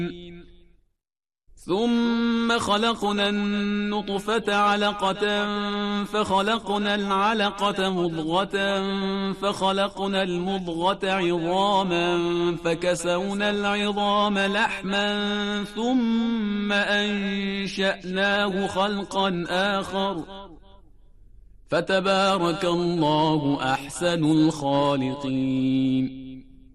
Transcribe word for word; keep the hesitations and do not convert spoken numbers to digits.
ثم خلقنا النطفة علقة فخلقنا العلقة مضغة فخلقنا المضغة عظاما فكسونا العظام لحما ثم أنشأناه خلقا آخر فتبارك الله أحسن الخالقين.